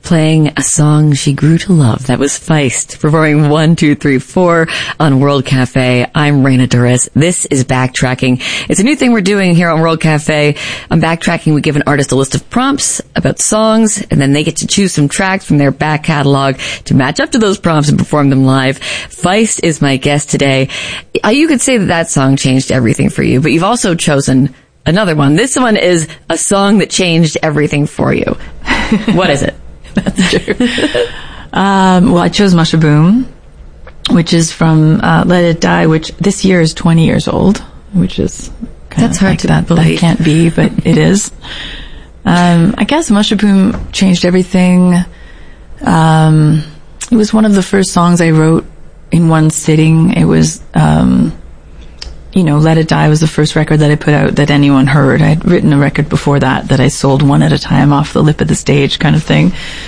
playing a song she grew to love. That was Feist, performing 1, 2, 3, 4 on World Cafe. I'm Reina Torres. This is Backtracking. It's a new thing we're doing here on World Cafe. On Backtracking, we give an artist a list of prompts about songs, and then they get to choose some tracks from their back catalog to match up to those prompts and perform them live. Feist is my guest today. You could say that song changed everything for you, but you've also chosen another one. This one is a song that changed everything for you. What is it? That's true. Well, I chose Mushaboom, which is from Let It Die, which this year is 20 years old, which is that's hard to believe. That can't be, but it is. I guess Mushaboom changed everything. It was one of the first songs I wrote in one sitting. It was, Let It Die was the first record that I put out that anyone heard. I'd written a record before that I sold one at a time off the lip of the stage kind of thing.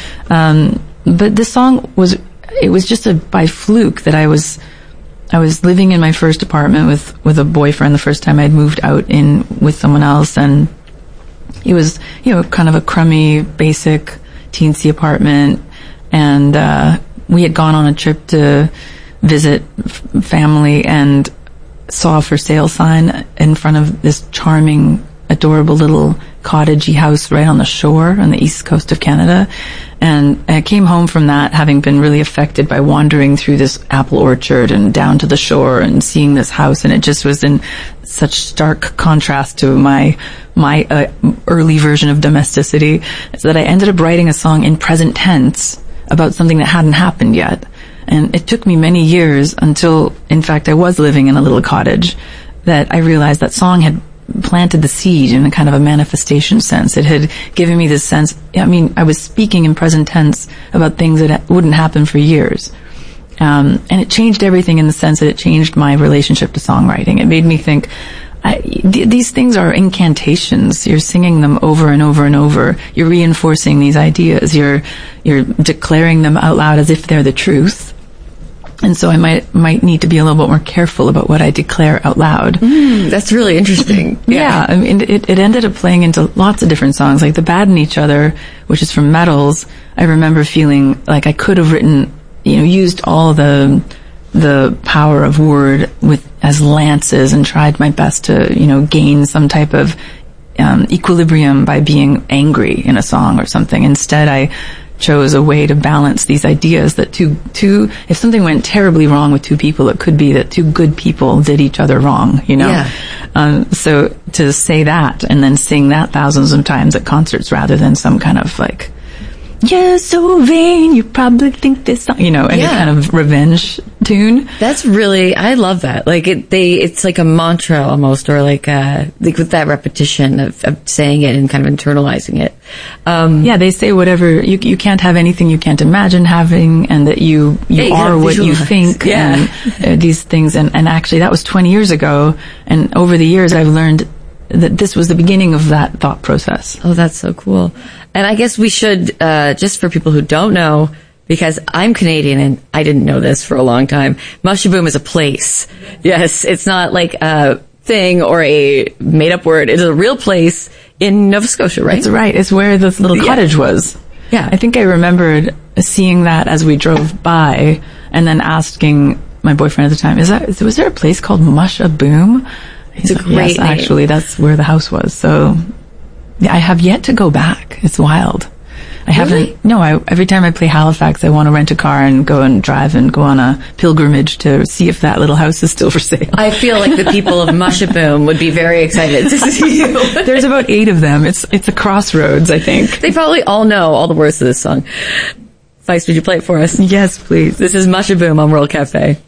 But this song was just by fluke that I was living in my first apartment with a boyfriend the first time I'd moved out in with someone else, and it was, kind of a crummy, basic, teensy apartment, and we had gone on a trip to visit family and saw a for sale sign in front of this charming, adorable little cottagey house right on the shore on the east coast of Canada. And I came home from that having been really affected by wandering through this apple orchard and down to the shore and seeing this house, and it just was in such stark contrast to my early version of domesticity, so that I ended up writing a song in present tense about something that hadn't happened yet. And it took me many years until, in fact, I was living in a little cottage that I realized that song had planted the seed in a kind of a manifestation sense. It had given me this sense, I was speaking in present tense about things that wouldn't happen for years. And it changed everything in the sense that it changed my relationship to songwriting. It made me think, these things are incantations. You're singing them over and over and over. You're reinforcing these ideas. You're declaring them out loud as if they're the truth. And so I might need to be a little bit more careful about what I declare out loud. That's really interesting. Yeah, it ended up playing into lots of different songs, like The Bad in Each Other, which is from Metals. I remember feeling like I could have written, used all the power of word as lances and tried my best to, gain some type of equilibrium by being angry in a song or something. Instead, I chose a way to balance these ideas that if something went terribly wrong with two people, it could be that two good people did each other wrong, Yeah. So to say that and then sing that thousands of times at concerts rather than some kind of like, you're so vain, you probably think this song, any kind of revenge tune. That's really, I love that. Like it's like a mantra almost, or like with that repetition of saying it and kind of internalizing it. They say whatever, you can't have anything you can't imagine having, and that you are what you think, and these things. And actually that was 20 years ago. And over the years I've learned that this was the beginning of that thought process. Oh, that's so cool. And I guess we should, just for people who don't know, because I'm Canadian and I didn't know this for a long time, Mushaboom is a place. Yes, it's not like a thing or a made-up word. It's a real place in Nova Scotia, right? That's right. It's where this little cottage was. Yeah. I think I remembered seeing that as we drove by and then asking my boyfriend at the time, was there a place called Mushaboom? It's a great name. Actually, that's where the house was. So, I have yet to go back. It's wild. I haven't. No, every time I play Halifax, I want to rent a car and go and drive and go on a pilgrimage to see if that little house is still for sale. I feel like the people of Mushaboom would be very excited to see you. There's about 8 of them. It's a crossroads, I think. They probably all know all the words to this song. Feist, would you play it for us? Yes, please. This is Mushaboom on World Cafe.